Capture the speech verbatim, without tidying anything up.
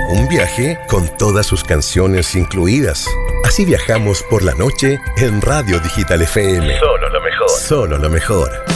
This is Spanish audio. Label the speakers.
Speaker 1: Un viaje con todas sus canciones incluidas. Así viajamos por la noche en Radio Digital F M.
Speaker 2: Solo lo mejor.
Speaker 1: Solo lo mejor.